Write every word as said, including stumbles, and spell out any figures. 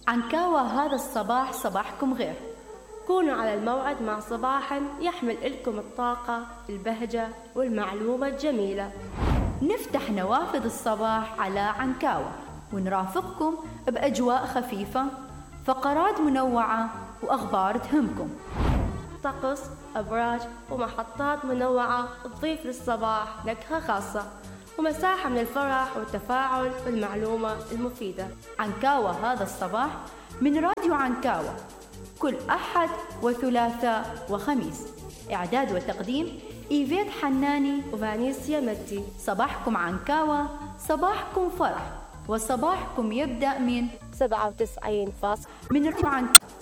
عنكاوة هذا الصباح صباحكم غير. كونوا على الموعد مع صباح يحمل لكم الطاقة، البهجة والمعلومة الجميلة. نفتح نوافذ الصباح على عنكاوة ونرافقكم بأجواء خفيفة، فقرات منوعة وأخبار تهمكم، طقس، أبراج ومحطات منوعة تضيف للصباح نكهة خاصة، ومساحة من الفرح والتفاعل والمعلومة المفيدة. عنكاوة هذا الصباح من راديو عنكاوة، كل أحد وثلاثاء وخميس. إعداد وتقديم إيفيت حناني وفانيسيا مدي. صباحكم عنكاوة، صباحكم فرح، وصباحكم يبدأ من سبعة وتسعين فاصلة من راديو عنكاوة.